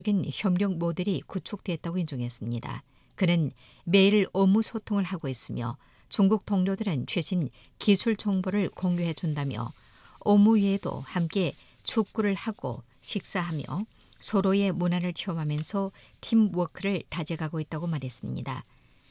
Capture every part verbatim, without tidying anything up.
인 협력 모델이 구축됐다고 인정했습니다. 그는 매일 업무 소통을 하고 있으며 중국 동료들은 최신 기술 정보를 공유해 준다며 업무 외에도 함께 축구를 하고 식사하며 서로의 문화를 체험하면서 팀워크를 다져가고 있다고 말했습니다.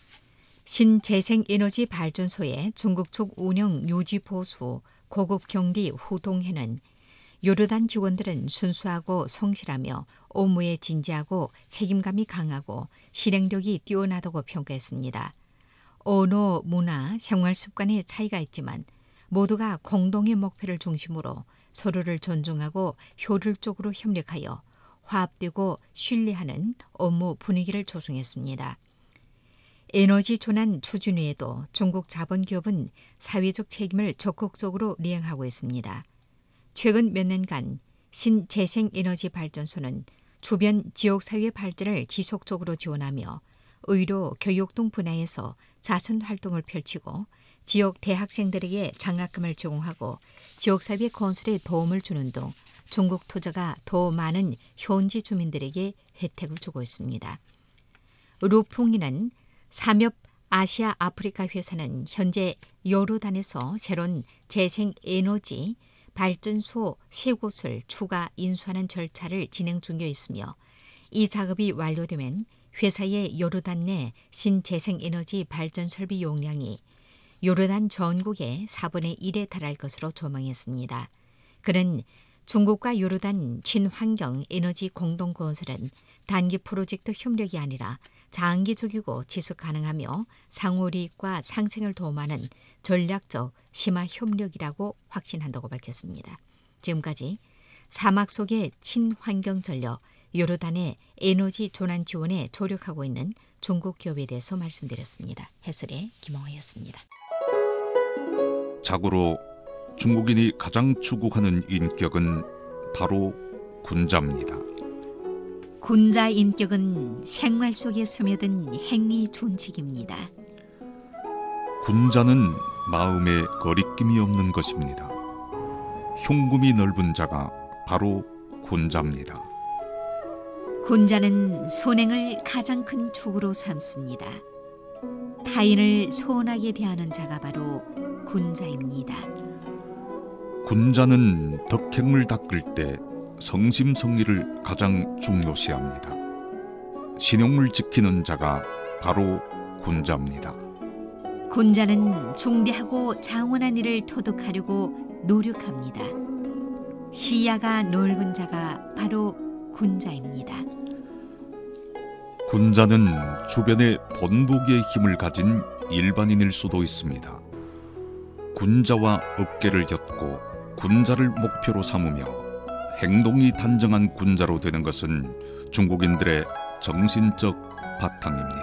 신재생에너지 발전소의 중국 측 운영 유지 보수 고급 경리 후동회는 요르단 직원들은 순수하고 성실하며 업무에 진지하고 책임감이 강하고 실행력이 뛰어나다고 평가했습니다. 언어, 문화, 생활 습관의 차이가 있지만 모두가 공동의 목표를 중심으로 서로를 존중하고 효율적으로 협력하여 화합되고 신뢰하는 업무 분위기를 조성했습니다. 에너지 전환 추진 외에도 중국 자본기업은 사회적 책임을 적극적으로 이행하고 있습니다. 최근 몇 년간 신재생에너지 발전소는 주변 지역사회 발전을 지속적으로 지원하며 의료, 교육 등 분야에서 자선 활동을 펼치고 지역 대학생들에게 장학금을 제공하고 지역사회 건설에 도움을 주는 등 중국 투자가 더 많은 현지 주민들에게 혜택을 주고 있습니다. 루풍이는 삼엽 아시아 아프리카 회사는 현재 요르단에서 새로운 재생에너지 발전소 세 곳을 추가 인수하는 절차를 진행 중에 있으며 이 작업이 완료되면 회사의 요르단 내 신재생에너지 발전 설비 용량이 요르단 전국의 사분의 일에 달할 것으로 전망했습니다. 그는 중국과 요르단 친환경 에너지 공동건설은 단기 프로젝트 협력이 아니라 장기적이고 지속 가능하며 상호이익과 상생을 도모하는 전략적 심화 협력이라고 확신한다고 밝혔습니다. 지금까지 사막 속의 친환경 전력 요르단의 에너지 전환 지원에 조력하고 있는 중국 기업에 대해서 말씀드렸습니다. 해설의 김홍아였습니다. 자고로 중국인이 가장 추구하는 인격은 바로 군자입니다. 군자 인격은 생활 속에 스며든 행위 준칙입니다. 군자는 마음에 거리낌이 없는 것입니다. 흉금이 넓은 자가 바로 군자입니다. 군자는 선행을 가장 큰 축으로 삼습니다. 타인을 소원하게 대하는 자가 바로 군자입니다. 군자는 덕행을 닦을 때 성심성의를 가장 중요시합니다. 신용을 지키는 자가 바로 군자입니다. 군자는 중대하고 장원한 일을 터득하려고 노력합니다. 시야가 넓은 자가 바로 군자입니다. 군자는 주변에 본보기의 힘을 가진 일반인일 수도 있습니다. 군자와 어깨를 곁고 군자를 목표로 삼으며 행동이 단정한 군자로 되는 것은 중국인들의 정신적 바탕입니다.